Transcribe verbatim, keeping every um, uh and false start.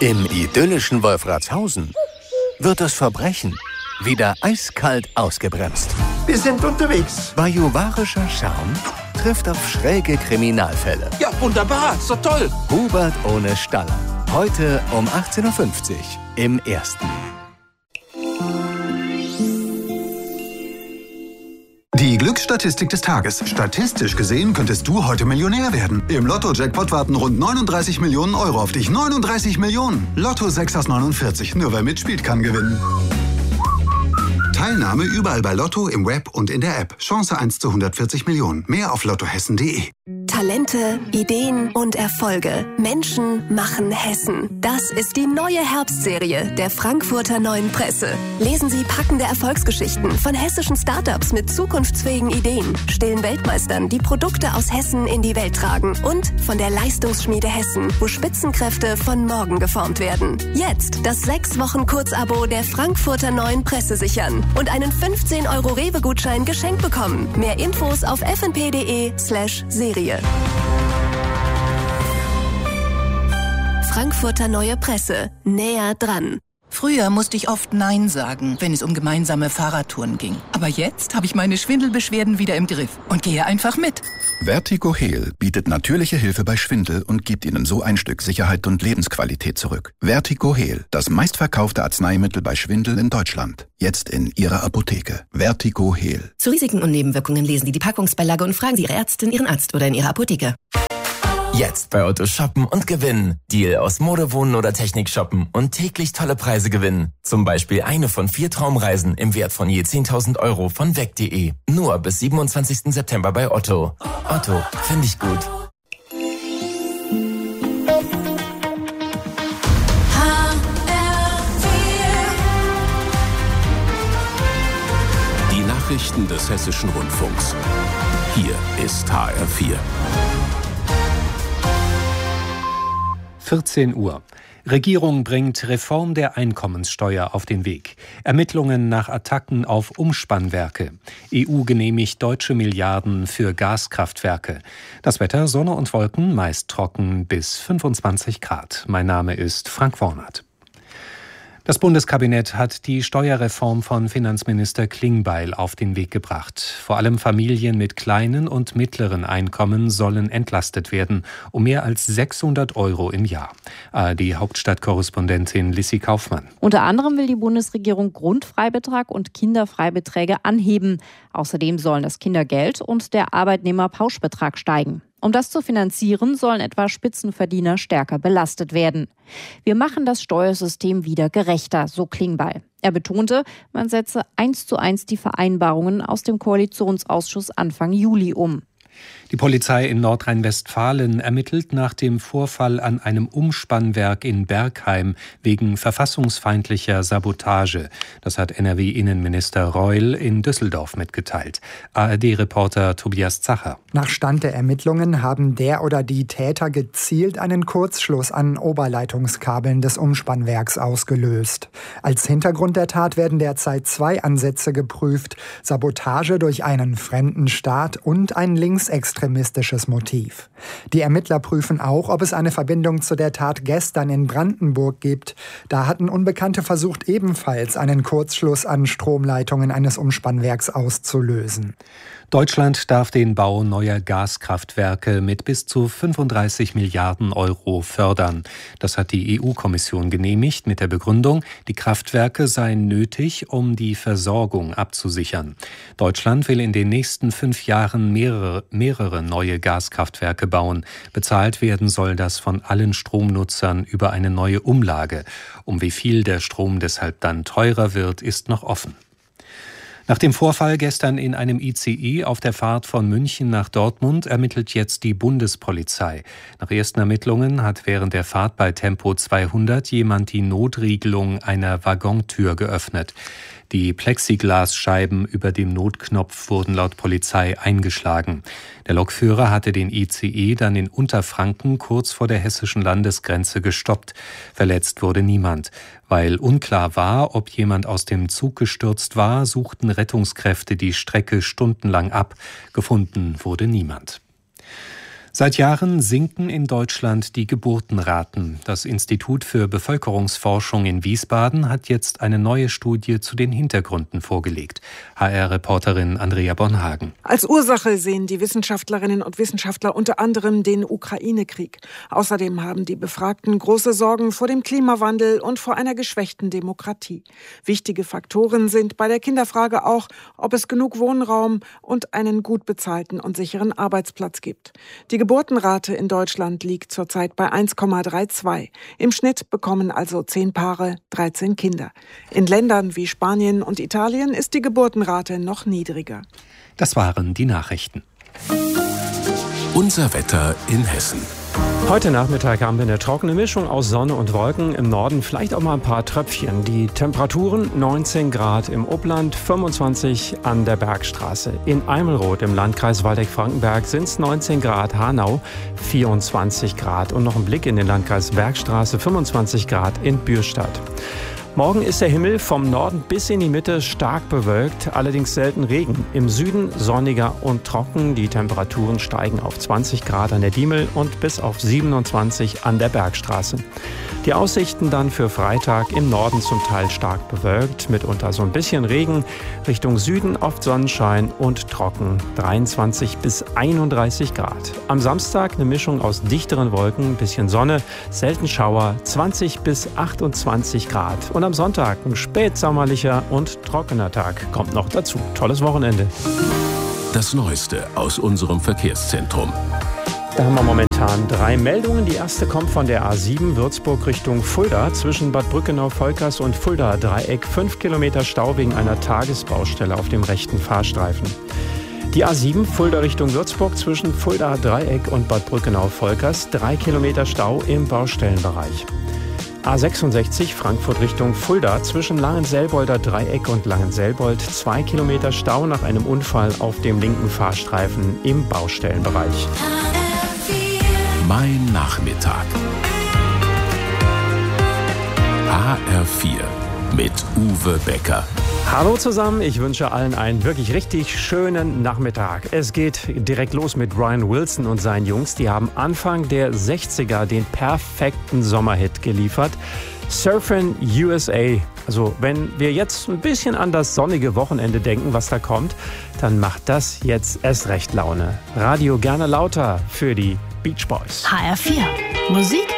Im idyllischen Wolfratshausen wird das Verbrechen wieder eiskalt ausgebremst. Wir sind unterwegs. Bajuwarischer Charme trifft auf schräge Kriminalfälle. Ja, wunderbar, so toll. Hubert ohne Staller. Heute um achtzehn Uhr fünfzig im Ersten. Die Glücksstatistik des Tages. Statistisch gesehen könntest du heute Millionär werden. Im Lotto-Jackpot warten rund neununddreißig Millionen Euro auf dich. neununddreißig Millionen! Lotto sechs aus neunundvierzig. Nur wer mitspielt, kann gewinnen. Teilnahme überall bei Lotto, im Web und in der App. Chance eins zu hundertvierzig Millionen. Mehr auf lottohessen punkt de. Talente, Ideen und Erfolge. Menschen machen Hessen. Das ist die neue Herbstserie der Frankfurter Neuen Presse. Lesen Sie packende Erfolgsgeschichten von hessischen Startups mit zukunftsfähigen Ideen, stillen Weltmeistern, die Produkte aus Hessen in die Welt tragen und von der Leistungsschmiede Hessen, wo Spitzenkräfte von morgen geformt werden. Jetzt das sechs Wochen Kurzabo der Frankfurter Neuen Presse sichern und einen fünfzehn Euro Rewe-Gutschein geschenkt bekommen. Mehr Infos auf f n p punkt de slash Serie. Frankfurter Neue Presse. Näher dran. Früher musste ich oft Nein sagen, wenn es um gemeinsame Fahrradtouren ging. Aber jetzt habe ich meine Schwindelbeschwerden wieder im Griff und gehe einfach mit. Vertigo Heal bietet natürliche Hilfe bei Schwindel und gibt Ihnen so ein Stück Sicherheit und Lebensqualität zurück. Vertigo Heal, das meistverkaufte Arzneimittel bei Schwindel in Deutschland. Jetzt in Ihrer Apotheke. Vertigo Heal. Zu Risiken und Nebenwirkungen lesen Sie die Packungsbeilage und fragen Sie Ihre Ärztin, Ihren Arzt oder in Ihrer Apotheke. Jetzt bei Otto shoppen und gewinnen. Deal aus Mode, Wohnen oder Technik shoppen und täglich tolle Preise gewinnen. Zum Beispiel eine von vier Traumreisen im Wert von je zehntausend Euro von weg punkt de. Nur bis siebenundzwanzigsten September bei Otto. Otto, finde ich gut. Die Nachrichten des Hessischen Rundfunks. Hier ist H R vier. vierzehn Uhr. Regierung bringt Reform der Einkommenssteuer auf den Weg. Ermittlungen nach Attacken auf Umspannwerke. E U genehmigt deutsche Milliarden für Gaskraftwerke. Das Wetter, Sonne und Wolken, meist trocken bis fünfundzwanzig Grad. Mein Name ist Frank Wornert. Das Bundeskabinett hat die Steuerreform von Finanzminister Klingbeil auf den Weg gebracht. Vor allem Familien mit kleinen und mittleren Einkommen sollen entlastet werden, um mehr als sechshundert Euro im Jahr. A R D-Hauptstadtkorrespondentin Lissi Kaufmann. Unter anderem will die Bundesregierung Grundfreibetrag und Kinderfreibeträge anheben. Außerdem sollen das Kindergeld und der Arbeitnehmerpauschbetrag steigen. Um das zu finanzieren, sollen etwa Spitzenverdiener stärker belastet werden. Wir machen das Steuersystem wieder gerechter, so Klingbeil. Er betonte, man setze eins zu eins die Vereinbarungen aus dem Koalitionsausschuss Anfang Juli um. Die Polizei in Nordrhein-Westfalen ermittelt nach dem Vorfall an einem Umspannwerk in Bergheim wegen verfassungsfeindlicher Sabotage. Das hat N R W-Innenminister Reul in Düsseldorf mitgeteilt. A R D-Reporter Tobias Zacher. Nach Stand der Ermittlungen haben der oder die Täter gezielt einen Kurzschluss an Oberleitungskabeln des Umspannwerks ausgelöst. Als Hintergrund der Tat werden derzeit zwei Ansätze geprüft: Sabotage durch einen fremden Staat und ein linksextremistisches Motiv. Die Ermittler prüfen auch, ob es eine Verbindung zu der Tat gestern in Brandenburg gibt. Da hatten Unbekannte versucht, ebenfalls einen Kurzschluss an Stromleitungen eines Umspannwerks auszulösen. Deutschland darf den Bau neuer Gaskraftwerke mit bis zu fünfunddreißig Milliarden Euro fördern. Das hat die E U-Kommission genehmigt mit der Begründung, die Kraftwerke seien nötig, um die Versorgung abzusichern. Deutschland will in den nächsten fünf Jahren mehrere, mehrere neue Gaskraftwerke bauen. Bezahlt werden soll das von allen Stromnutzern über eine neue Umlage. Um wie viel der Strom deshalb dann teurer wird, ist noch offen. Nach dem Vorfall gestern in einem I C E auf der Fahrt von München nach Dortmund ermittelt jetzt die Bundespolizei. Nach ersten Ermittlungen hat während der Fahrt bei Tempo zweihundert jemand die Notriegelung einer Waggontür geöffnet. Die Plexiglasscheiben über dem Notknopf wurden laut Polizei eingeschlagen. Der Lokführer hatte den I C E dann in Unterfranken kurz vor der hessischen Landesgrenze gestoppt. Verletzt wurde niemand. Weil unklar war, ob jemand aus dem Zug gestürzt war, suchten Rettungskräfte die Strecke stundenlang ab. Gefunden wurde niemand. Seit Jahren sinken in Deutschland die Geburtenraten. Das Institut für Bevölkerungsforschung in Wiesbaden hat jetzt eine neue Studie zu den Hintergründen vorgelegt. H R-Reporterin Andrea Bonhagen. Als Ursache sehen die Wissenschaftlerinnen und Wissenschaftler unter anderem den Ukraine-Krieg. Außerdem haben die Befragten große Sorgen vor dem Klimawandel und vor einer geschwächten Demokratie. Wichtige Faktoren sind bei der Kinderfrage auch, ob es genug Wohnraum und einen gut bezahlten und sicheren Arbeitsplatz gibt. Die Geburtenrate in Deutschland liegt zurzeit bei eins Komma zweiunddreißig. Im Schnitt bekommen also zehn Paare dreizehn Kinder. In Ländern wie Spanien und Italien ist die Geburtenrate noch niedriger. Das waren die Nachrichten. Unser Wetter in Hessen. Heute Nachmittag haben wir eine trockene Mischung aus Sonne und Wolken. Im Norden vielleicht auch mal ein paar Tröpfchen. Die Temperaturen neunzehn Grad im Upland, fünfundzwanzig an der Bergstraße. In Eimelroth im Landkreis Waldeck-Frankenberg sind es neunzehn Grad, Hanau vierundzwanzig Grad. Und noch ein Blick in den Landkreis Bergstraße, fünfundzwanzig Grad in Bürstadt. Morgen ist der Himmel vom Norden bis in die Mitte stark bewölkt, allerdings selten Regen. Im Süden sonniger und trocken. Die Temperaturen steigen auf zwanzig Grad an der Diemel und bis auf siebenundzwanzig an der Bergstraße. Die Aussichten dann für Freitag im Norden zum Teil stark bewölkt, mitunter so ein bisschen Regen. Richtung Süden oft Sonnenschein und trocken, dreiundzwanzig bis einunddreißig Grad. Am Samstag eine Mischung aus dichteren Wolken, ein bisschen Sonne, selten Schauer, zwanzig bis achtundzwanzig Grad. Und am Sonntag ein spätsommerlicher und trockener Tag kommt noch dazu. Tolles Wochenende. Das Neueste aus unserem Verkehrszentrum. Da haben wir momentan drei Meldungen. Die erste kommt von der A sieben Würzburg Richtung Fulda. Zwischen Bad Brückenau-Volkers und Fulda-Dreieck fünf Kilometer Stau wegen einer Tagesbaustelle auf dem rechten Fahrstreifen. Die A sieben Fulda Richtung Würzburg zwischen Fulda-Dreieck und Bad Brückenau-Volkers drei Kilometer Stau im Baustellenbereich. A sechsundsechzig Frankfurt Richtung Fulda zwischen Langenselbolder Dreieck und Langenselbold zwei Kilometer Stau nach einem Unfall auf dem linken Fahrstreifen im Baustellenbereich. Mein Nachmittag. H R vier mit Uwe Becker. Hallo zusammen, ich wünsche allen einen wirklich richtig schönen Nachmittag. Es geht direkt los mit Brian Wilson und seinen Jungs. Die haben Anfang der sechziger den perfekten Sommerhit geliefert. Surfin' U S A. Also wenn wir jetzt ein bisschen an das sonnige Wochenende denken, was da kommt, dann macht das jetzt erst recht Laune. Radio gerne lauter für die Beach Boys. H R vier. Musik